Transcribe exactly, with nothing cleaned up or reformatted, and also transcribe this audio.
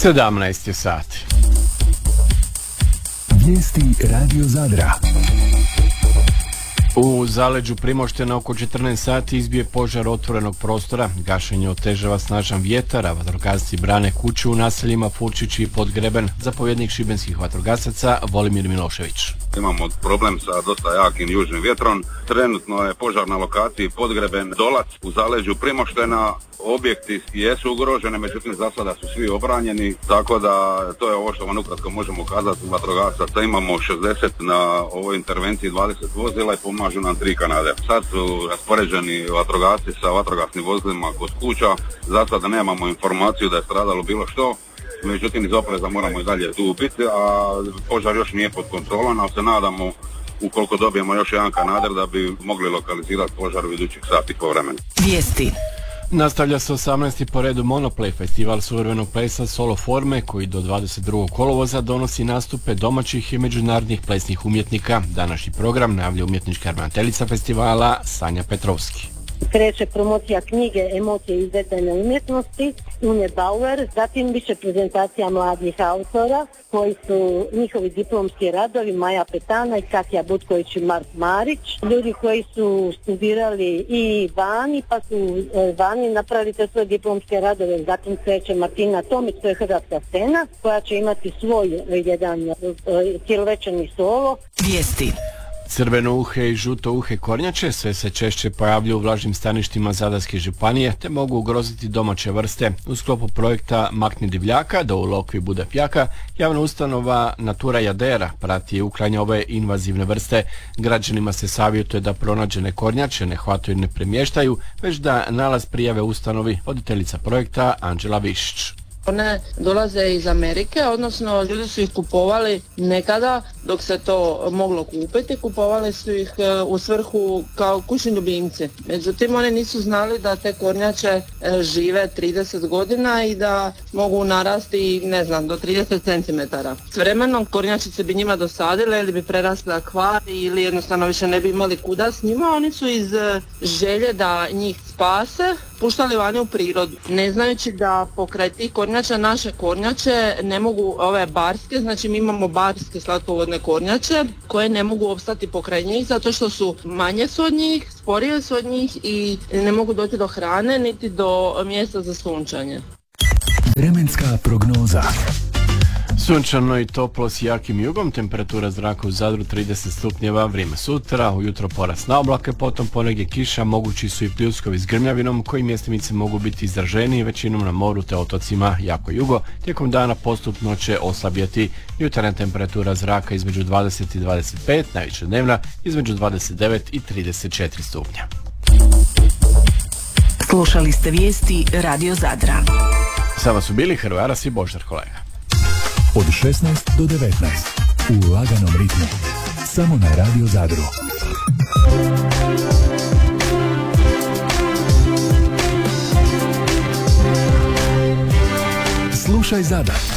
sedamnaest je sati. Vijesti Radio Zadra. U zaleđu Primoštena oko četrnaest sati izbije požar otvorenog prostora. Gašenje otežava snažan vjetar, a vatrogasci brane kuću u naseljima Furčić i Podgreben. Zapovjednik šibenskih vatrogasaca Volimir Milošević. Imamo problem sa dosta jakim južnim vjetrom. Trenutno je požar na lokaciji Podgreben Dolac u zaleđu Primoštena. Objekti jesu ugrožene, međutim za sada su svi obranjeni, tako da to je ovo što vam ukratko možemo kazati. Vatrogasaca imamo šezdeset na ovoj intervenciji, dvadeset vozila i pomažu nam tri kanade. Sad su raspoređeni vatrogasci sa vatrogasnim vozilima kod kuća. Za sada nemamo informaciju da je stradalo bilo što, međutim iz opreza moramo i dalje tu biti, a požar još nije pod kontrolom, ali se nadamo ukoliko dobijemo još jedan kanader da bi mogli lokalizirati požar u idućih sati po vremenu. Vijesti. Nastavlja se osamnaesti po redu Monoplay, festival suvremenog plesa solo forme koji do dvadeset drugog kolovoza donosi nastupe domaćih i međunarodnih plesnih umjetnika. Današnji program najavlja umjetnička ravnateljica festivala Sanja Petrovski. Kreće promocija knjige Emocije izvedene umjetnosti Une Bauer, zatim više prezentacija mladih autora koji su njihovi diplomski radovi Maja Petana i Katja Butković i Mark Marić, ljudi koji su studirali i vani pa su vani napravili te svoje diplomske radove. Zatim kreće Martina Tomić, to je hrvatska scena koja će imati svoj jedan cijelovečerni solo. Vijesti. Crveno uhe i žuto uhe kornjače sve se češće pojavljuju u vlažnim staništima Zadarske županije te mogu ugroziti domaće vrste. U sklopu projekta Makni divljaka da u lokvi bude pjaka, javna ustanova Natura Jadera prati i uklanja ove invazivne vrste. Građanima se savjetuje da pronađene kornjače ne hvataju i ne premještaju, već da nalaz prijave ustanovi. Voditeljica projekta Anđela Višić. One dolaze iz Amerike, odnosno ljudi su ih kupovali nekada dok se to moglo kupiti, kupovali su ih u svrhu kao kućni ljubimci. Međutim, oni nisu znali da te kornjače žive trideset godina i da mogu narasti, ne znam, do trideset centimetara. S vremenom kornjačice bi njima dosadile ili bi prerasle akvari ili jednostavno više ne bi imali kuda s njima. Oni su iz želje da njih spase puštali vani u prirodu, ne znajući da pokraj tih kornjača naše kornjače ne mogu, ove barske, znači mi imamo barske slatkovodne kornjače koje ne mogu opstati pokraj njih zato što su manje su od njih, sporije su od njih i ne mogu doći do hrane niti do mjesta za sunčanje. Vremenska prognoza. Sunčano i toplo s jakim jugom, temperatura zraka u Zadru trideset stupnjeva, vrijeme sutra, ujutro porast na oblake, potom ponegdje kiša, mogući su i pljuskovi s grmljavinom koji mjestimice mogu biti izraženiji, većinom na moru te otocima jako jugo. Tijekom dana postupno će oslabjeti. Jutarnja temperatura zraka između dvadeset i dvadeset pet, najviše dnevna između dvadeset devet i trideset četiri stupnja. Slušali ste vijesti Radio Zadra. Sama su bili Hrvaras i Boždar kolega. Od šesnaest do devetnaest u laganom ritmu. Samo na Radio Zadru. Slušaj Zadar.